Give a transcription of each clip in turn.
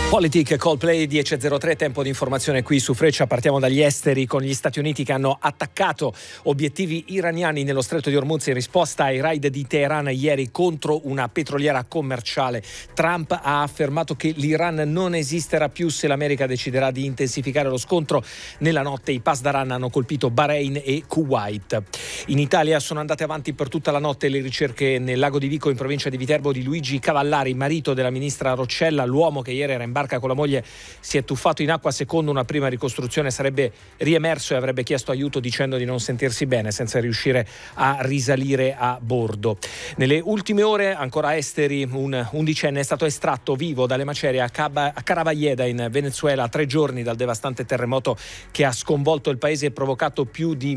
Politic, Coldplay 10.03, tempo di informazione qui su Freccia. Partiamo dagli esteri, con gli Stati Uniti che hanno attaccato obiettivi iraniani nello stretto di Hormuz in risposta ai raid di Teheran ieri contro una petroliera commerciale. Trump ha affermato che l'Iran non esisterà più se l'America deciderà di intensificare lo scontro. Nella notte i Pasdaran hanno colpito Bahrain e Kuwait. In Italia sono andate avanti per tutta la notte le ricerche nel lago di Vico in provincia di Viterbo di Luigi Cavallari, marito della ministra Roccella, l'uomo che ieri era in barca con la moglie si è tuffato in acqua. Secondo una prima ricostruzione sarebbe riemerso e avrebbe chiesto aiuto dicendo di non sentirsi bene senza riuscire a risalire a bordo. Nelle ultime ore, ancora esteri, un undicenne è stato estratto vivo dalle macerie a Caravalleda in Venezuela a 3 giorni dal devastante terremoto che ha sconvolto il paese e provocato più di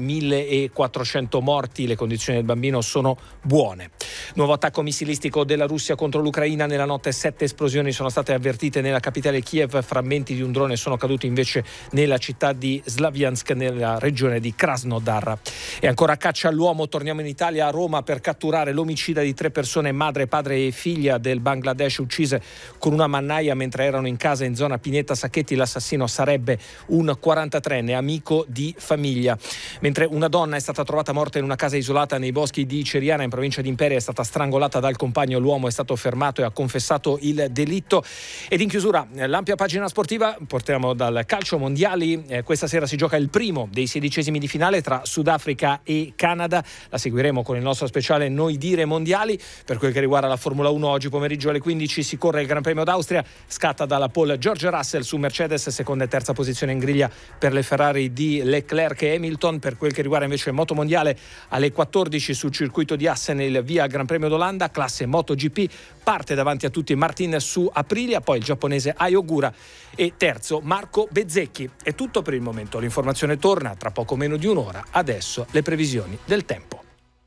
1.400 morti. Le condizioni del bambino sono buone. Nuovo attacco missilistico della Russia contro l'Ucraina. Nella notte 7 esplosioni sono state avvertite nella capitale Kiev, frammenti di un drone sono caduti invece nella città di Slaviansk nella regione di Krasnodar. E ancora caccia all'uomo, torniamo in Italia, a Roma per catturare l'omicida di 3 persone, madre, padre e figlia del Bangladesh uccise con una mannaia mentre erano in casa in zona Pineta Sacchetti. L'assassino sarebbe un 43enne amico di famiglia. Mentre una donna è stata trovata morta in una casa isolata nei boschi di Ceriana in provincia di Imperia, è stata strangolata dal compagno, l'uomo è stato fermato e ha confessato il delitto. Ed in chiusura l'ampia pagina sportiva, portiamo dal calcio mondiali. Questa sera si gioca il primo dei 16esimi di finale tra Sudafrica e Canada. La seguiremo con il nostro speciale Noi Dire Mondiali. Per quel che riguarda la Formula 1, oggi pomeriggio alle 15 si corre il Gran Premio d'Austria. Scatta dalla pole George Russell su Mercedes, seconda e terza posizione in griglia per le Ferrari di Leclerc e Hamilton. Per quel che riguarda invece il moto mondiale, alle 14 sul circuito di Assen il via Gran Premio d'Olanda, classe MotoGP. Parte davanti a tutti Martin su Aprilia, poi il giapponese Ai Ogura e terzo Marco Bezzecchi. È tutto per il momento, l'informazione torna tra poco meno di un'ora. Adesso le previsioni del tempo.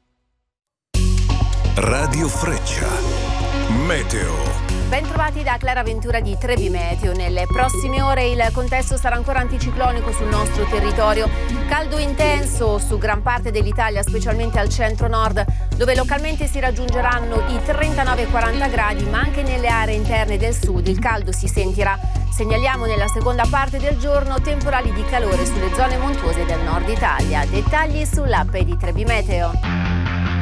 Radio Freccia, meteo. Ben trovati da Clara Ventura di Trebi Meteo. Nelle prossime ore il contesto sarà ancora anticiclonico sul nostro territorio. Caldo intenso su gran parte dell'Italia, specialmente al centro-nord, dove localmente si raggiungeranno i 39-40 gradi, ma anche nelle aree interne del sud il caldo si sentirà. Segnaliamo nella seconda parte del giorno temporali di calore sulle zone montuose del nord Italia. Dettagli sull'app di Trebi Meteo.